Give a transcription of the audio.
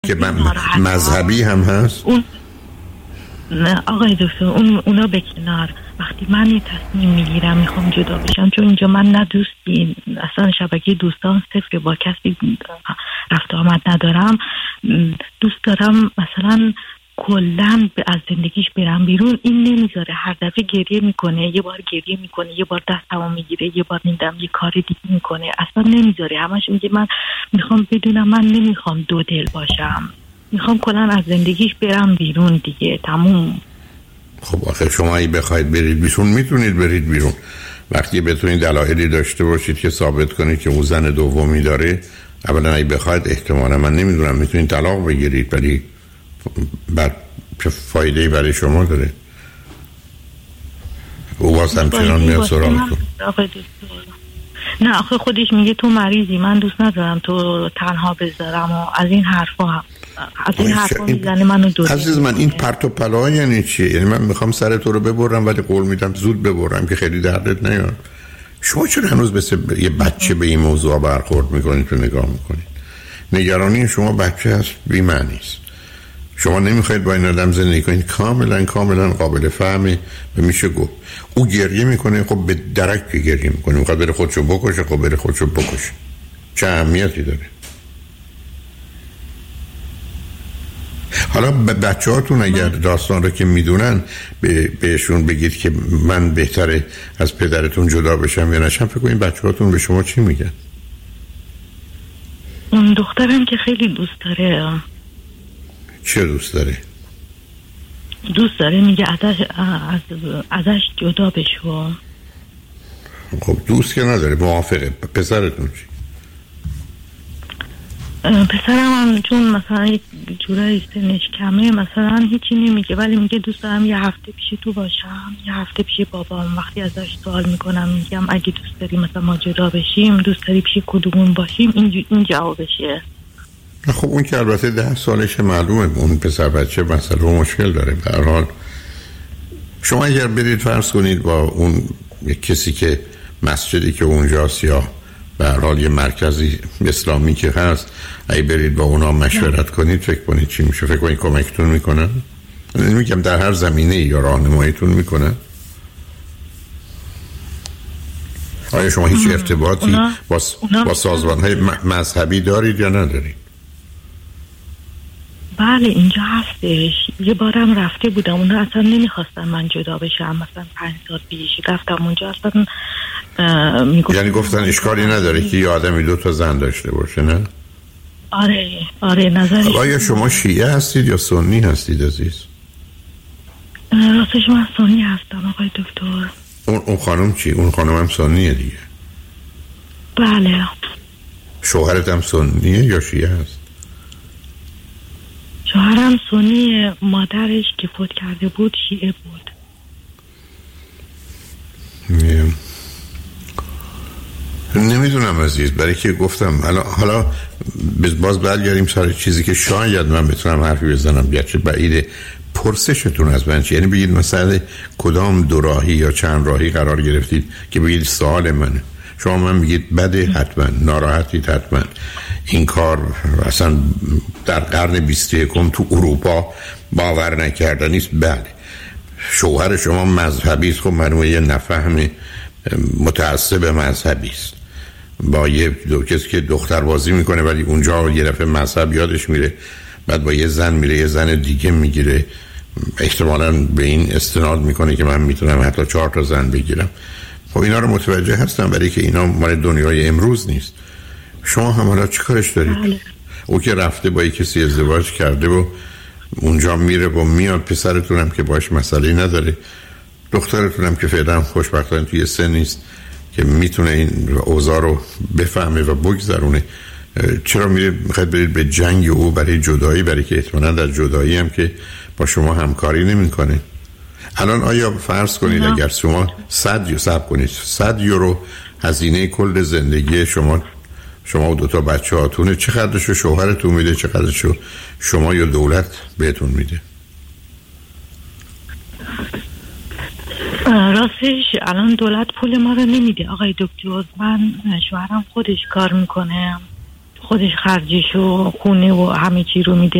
که مذهبی هم هست؟ اون نه آقای دکتر، اونا به کنار. وقتی من یه تصمیم میگیرم میخوام جدا بشم، چون اینجا من نه دوستی، اصلا شبکه دوستان صفر، با کسی رفت آمد ندارم. دوست دارم مثلا کلن از زندگیش برم بیرون. این نمیذاره. هر دفعه گریه میکنه، یه بار گریه میکنه، یه بار دستمو میگیره، یه بار میدم یه کار دیگه میکنه. اصلا نمیذاره. همش میگه من میخوام بدونم، من نمیخوام دو دل باشم، میخوام کلن از زندگیش برم بیرون دیگه، تموم. خب آخه شما ای بخواید برید بیرون میتونید برید بیرون، وقتی بتونید دلایلی داشته باشید که ثابت کنید که اون زن دومی داره. اولا ای بخواید احتمالا من نمیدونم میتونید طلاق بگیرید، ولی بعد چه فایده‌ای برای شما داره؟ او باز همچنان میاد سراغتون. نه آخه خودش میگه تو مریضی، من دوست ندارم تو تنها بذارم و از این حرفا میزنه منو دور. عزیز من این پرت و پلا یعنی چیه؟ یعنی من میخوام سر تو رو ببرم ولی قول میدم زود ببرم که خیلی دردت نیاد. شما چرا هنوز مثل یه بچه به این موضوع برخورد میکنید و نگاه میکنید؟ نگرانی شما بچه هست، بی معنی است. شما نمیخواید با این آدم زندگی کنید، کاملا قابل فهمه و میشه گفت. او گریه میکنه، خب به درک گریه میکنه، میخواد بره خودشو بکشه، خب بره خودشو بکشه. چه اهمیتی داره؟ حالا به بچه هاتون اگر داستان رو که میدونن بهشون بگید که من بهتره از پدرتون جدا بشم یا نشم، فکر کنید بچه هاتون به شما چی میگن؟ اون دخترم که خیلی دوست داره. چه دوست داره؟ دوست داره میگه ازش جدا بشو. خب دوست که نداره، موافقه. پسرتون چی؟ پسرم هم چون مثلا یک جورایی سنش کمه مثلا هیچی نمیگه، ولی میگه دوست دارم یه هفته پیش تو باشم، یه هفته پیش بابام. وقتی ازش سوال میکنم میگم اگه دوست داری مثلا ما جدا بشیم، دوست داری پیش کدومون باشیم، این جوابشه. خب اون که البته 10 سالش معلومه، اون پسر بچه مسئله و مشکل داره. به هر حال شما اگر برید فرض کنید با اون کسی که مسجدی که اونجاست یا به هر حال یه مرکزی اسلامی که هست، اگه برید با اونا مشورت کنید، فکر کنید چی میشه؟ فکر کنید کمکتون میکنن؟ نمیگم در هر زمینه یا راهنماییتون میکنن؟ آیا شما هیچ ارتباطی با سازمان‌های مذهبی دارید یا ندارید؟ بله اینجا هستش. یه بارم رفته بودم، اونا اصلا نمیخواستن من جدا بشم. مثلا 5 سال پیش رفتم اونجا، اصلا یعنی گفتن اشکالی نداره که یه آدمی 2 تا زن داشته باشه، نه؟ آره نظرش. آیا شما شیعه هستید یا سنی هستید عزیز؟ راستش من سنی هستم آقای دکتر. اون خانم چی؟ اون خانم هم سنیه دیگه. بله. شوهرت هم سنیه یا شیعه هست؟ شوهرم سنی، مادرش که فوت کرده بود شیعه بود. نمیدونم عزیز، برای که گفتم حالا باز برگردیم سر چیزی که شاید من بتونم حرفی بزنم، گرچه بعیده. پرسشتون از من چی؟ یعنی بگید مثلا کدام 2 راهی یا چند راهی قرار گرفتید که بگید سوال منه. شما من بگید بده، حتما ناراحتید، حتما این کار اصلا در قرن 21 تو اروپا باور نکردنی است. بله شوهر شما مذهبی است، خب معلومه یه نفهم متعصب مذهبی است، با یه کسی که دختر بازی میکنه ولی اونجا یه دفعه مذهب یادش میره، بعد با یه زن میره یه زن دیگه میگیره، احتمالاً به این استناد میکنه که من میتونم حتی 4 تا زن بگیرم. خب اینا رو متوجه هستم، برای که اینا مال دنیای امروز نیست. شما هم حالا چی کارش دارید؟ بله. او که رفته با یه کسی ازدواج کرده و اونجا میره و میاد، پسرتونم که باش مسئله نداره، دخترتونم که فعلا خوشبختانه توی سن نیست که میتونه این اوضاع رو بفهمه و بگذرونه. چرا میخواید برید به جنگ او برای جدایی؟ برای که احتمالاً در جدایی هم که با شما همکاری نمیکنه. الان آیا فرض کنید اگر شما 100 یورو هزینه کل زندگی شما و 2 تا بچه هاتونه، چقدرشو شوهرتون میده، چقدرشو شما یا دولت بهتون میده؟ راستش الان دولت پول ما رو نمیده آقای دکتر. من شوهرم خودش کار میکنه خودش خرجش و خونه و همه چی رو میده